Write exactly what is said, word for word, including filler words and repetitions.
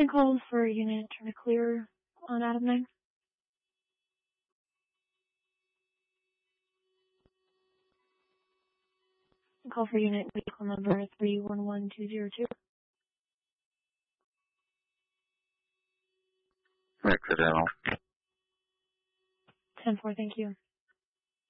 And call for a unit turn to clear on Adam nine. And call for unit vehicle number three one one two zero two. Accidental. ten four, thank you.